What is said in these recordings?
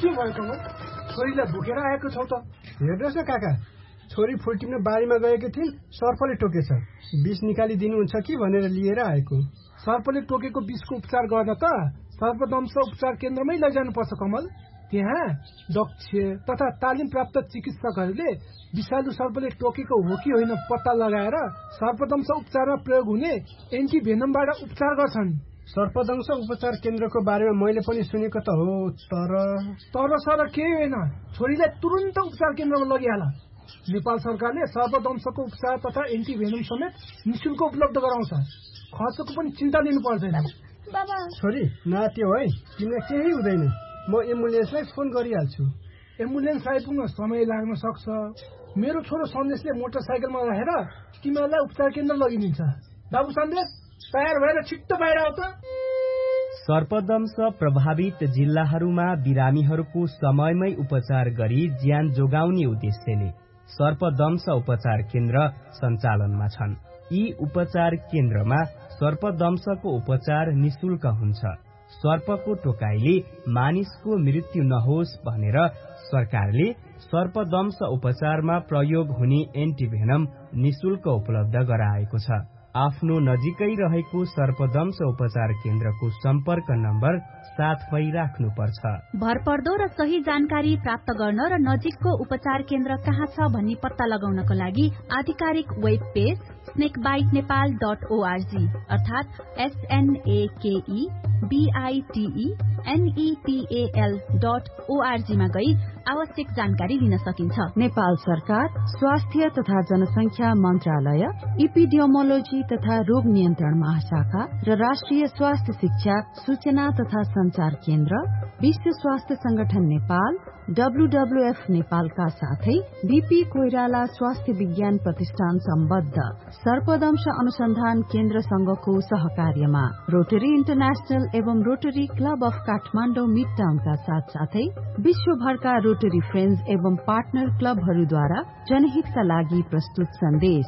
के भयो कमल? छोरीलाई भुकेर आएको छौ त? हेर्नुहोस् न काका, छोरी फुल टिप्न बारीमा गएकी थिइन्, सर्पले टोकेछ। विष निकालिदिनुहुन्छ कि भनेर लिएर आएको। सर्पले टोकेको विषको उपचार गर्न त सर्पदंश उपचार केन्द्रमै लैजानुपर्छ कमल। त्यहाँ दक्ष तथा तालिम प्राप्त चिकित्सकहरूले विषालु सर्पले टोकेको हो कि होइन पत्ता लगाएर सर्पदंश उपचारमा प्रयोग हुने एन्टिभेनमबाट उपचार गर्छन्। सर्पदंश उपचार केन्द्रको बारेमा मैले पनि सुनेको त हो, तर सर केही होइन। छोरीलाई तुरुन्त उपचार केन्द्रमा लगिहाल। नेपाल सरकारले सर्पदंशको उपचार तथा एन्टिभेनम समेत निःशुल्क उपलब्ध गराउँछ। खर्चको पनि चिन्ता लिनु पर्दैन। बाबा छोरी नाट्यो है, तिमीलाई केही हुँदैन। म एम्बुलेन्सलाई फोन गरिहाल्छु। एम्बुलेन्स आइपुग्न समय लाग्न सक्छ। मेरो छोरो सन्देशले मोटरसाइकलमा राखेर तिमीहरूलाई उपचार केन्द्र लगिदिन्छ। बाबु सन्देश, तयार भएर छिट्टो बाहिर आऊ त। सर्पदंश प्रभावित जिल्लाहरूमा बिरामीहरूको समयमै उपचार गरी ज्यान जोगाउने उद्देश्यले सर्पदंश उपचार केन्द्र सञ्चालनमा छन्। यी उपचार केन्द्रमा सर्पदंशको उपचार निशुल्क हुन्छ। सर्पको टोकाइले मानिसको मृत्यु नहोस् भनेर सरकारले सर्पदंश उपचारमा प्रयोग हुने एन्टिभेनम निशुल्क उपलब्ध गराएको छ। आफ्नो नजिकै रहेको सर्पदंश उपचार केन्द्रको सम्पर्क नम्बर साथमै राख्नुपर्छ। भरपर्दो र सही जानकारी प्राप्त गर्न र नजिकको उपचार केन्द्र कहाँ छ भन्ने पत्ता लगाउनको लागि आधिकारिक वेब पेज snakebitenepal.org अर्थात SNAKEBITENEPAL.org मा गई आवश्यक जानकारी लिन सकिन्छ। नेपाल सरकार स्वास्थ्य तथा जनसंख्या मन्त्रालय, इपिडियोमोलोजी तथा रोग नियन्त्रण महाशाखा र राष्ट्रिय स्वास्थ्य शिक्षा सूचना तथा संचार केन्द्र, विश्व स्वास्थ्य संगठन नेपाल, WWF नेपालका साथै बीपी कोइराला स्वास्थ्य विज्ञान प्रतिष्ठान सम्बद्ध सर्पदंश अनुसन्धान केन्द्र संघको सहकार्यमा रोटरी इन्टरनेशनल एवं रोटरी क्लब अफ काठमाडौँ मिडटाउनका साथसाथै विश्वभरका रोटरी फ्रेन्ड्स एवं पार्टनर क्लबहरूद्वारा जनहितका लागि प्रस्तुत सन्देश।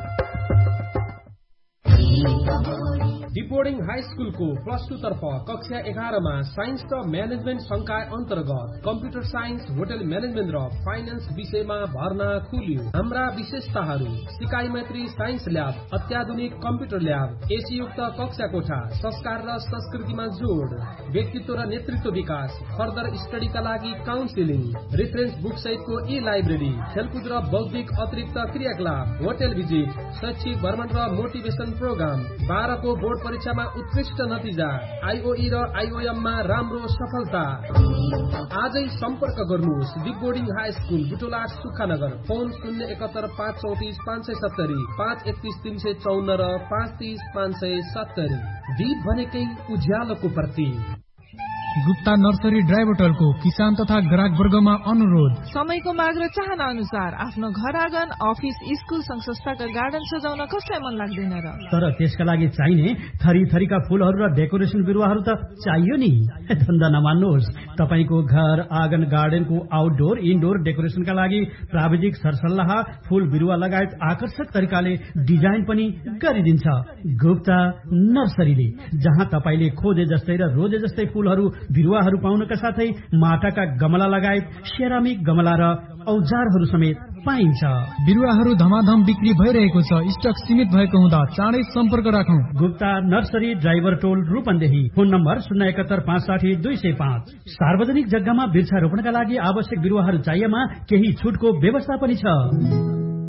डिपोर्डिङ हाई स्कुलको +2 तर्फ कक्षा 11 मा साइन्स र म्यानेजमेन्ट संकाय अन्तर्गत कम्प्युटर साइन्स, होटल म्यानेजमेन्ट र फाइनान्स विषयमा भर्ना खुल्यो। हाम्रा विशेषताहरू: सिकाइ मैत्री साइन्स ल्याब, अत्याधुनिक कम्प्युटर ल्याब, एसीयुक्त कक्षा कोठा, संस्कार र संस्कृतिमा जोड, व्यक्तित्व र नेतृत्व विकास, फर्दर स्टडीका लागि काउन्सिलिङ, रेफरेन्स बुक सहितको ई-लाइब्रेरी, खेलकुद र बौद्धिक अतिरिक्त क्रियाकलाप, होटल भिजिट, शैक्षिक भ्रमण र मोटिभेसन प्रोग्राम, 12 को बोर्ड परीक्षामा उत्कृष्ट नतिजा, आइओई र आइओएम मा राम्रो सफलता। आजै सम्पर्क गर्नुहोस्। डिपोर्डिङ हाई स्कुल, बुटोलाट, सुखानगर। फोन 071 534 570, 531 354 र 530 570। दीप भनेकै उज्यालोको प्रतीक। गुप्ता नर्सरी ड्राइभोटलको किसान तथा ग्राहक वर्गमा अनुरोध। समयको माग र चाहना अनुसार आफ्नो घर आँगन, अफिस, स्कुल, संस्थाका गार्डन सजाउन कसलाई मन लाग्दैन र? तर त्यसका लागि चाहिने थरी थरीका फूलहरू र डेकोरेसन बिरुवाहरू त चाहियो नि। धन्दा नमान्नुहोस्, तपाईको घर आँगन गार्डनको आउटडोर इनडोर डेकोरेसनका लागि प्राविधिक सरसल्लाह, फूल बिरुवा लगायत आकर्षक तरिकाले डिजाइन पनि गरिदिन्छ गुप्ता नर्सरीले, जहाँ तपाईले खोजे जस्तै र रोजे जस्तै फूलहरू बिरुवाहरू पाउनका साथै माटाका गमला लगायत सेरामिक गमला र औजारहरू समेत पाइन्छ। बिरुवाहरू धमाधम बिक्री भइरहेको छ। स्टक सीमित भएको हुँदा चाँडै सम्पर्क राखौं। गुप्ता नर्सरी, ड्राइभर टोल, रूपन्देही। Phone number 071 560 205। सार्वजनिक जग्गामा वृक्षारोपणका लागि आवश्यक बिरुवाहरू चाहिएमा केही छुटको व्यवस्था पनि छ।